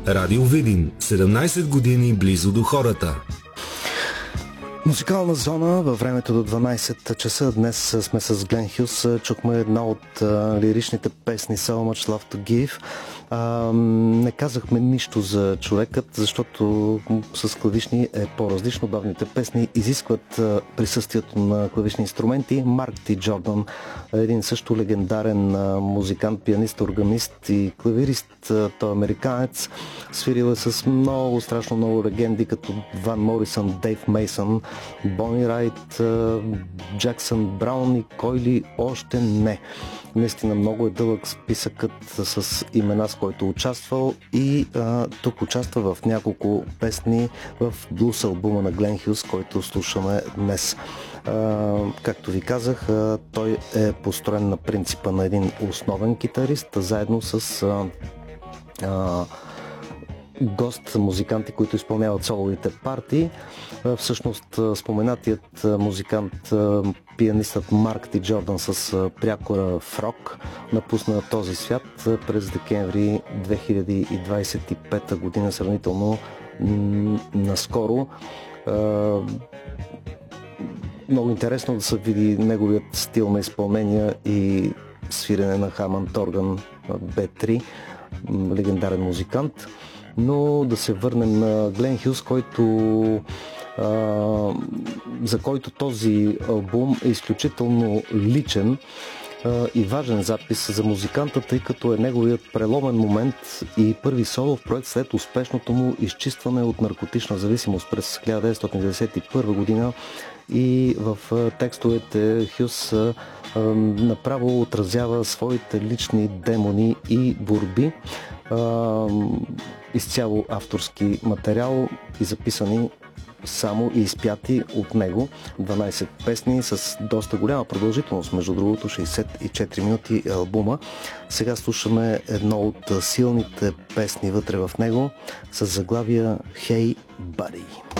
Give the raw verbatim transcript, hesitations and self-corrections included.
Радио Видин. седемнайсет години близо до хората. Музикална зона във времето до дванайсет часа. Днес сме с Глен Хюс. Чухме една от а, лиричните песни So Much Love to Give. А, не казахме нищо за човекът, защото с клавишни е по-различно. Бавните песни изискват а, присъствието на клавишни инструменти. Марк Ти Джордан, един също легендарен а, музикант, пианист, органист и клавирист. А, той е американец. Свирил е с много, страшно много легенди, като Ван Морисън, Дейв Мейсън, Бони Райт, Джаксън Браун и кой ли още не. Наистина много е дълъг списъкът с имена, с който участвал, и а, тук участва в няколко песни в блюз албума на Глен Хюс, който слушаме днес. А, както ви казах, а, той е построен на принципа на един основен китарист, заедно с а, а, гост музиканти, които изпълняват соловите партии. Всъщност споменатият музикант, пианистът Марк Ти Джордан с прякора Фрок напусна този свят през декември две хиляди двайсет и пета година, сравнително наскоро. Много интересно да се види неговият стил на изпълнение и свирене на Хамънд орган би три, легендарен музикант. Но да се върнем на Глен Хюс, който, а, за който този албум е изключително личен а, и важен запис за музиканта, тъй като е неговият преломен момент и първи солов проект след успешното му изчистване от наркотична зависимост през хиляда деветстотин деветдесет и първа година. И в текстовете Хюс а, а, направо отразява своите лични демони и борби. А, изцяло авторски материал и записани само и изпяти от него. дванайсет песни с доста голяма продължителност, между другото шейсет и четири минути албума. Сега слушаме едно от силните песни вътре в него с заглавия Hey Buddy.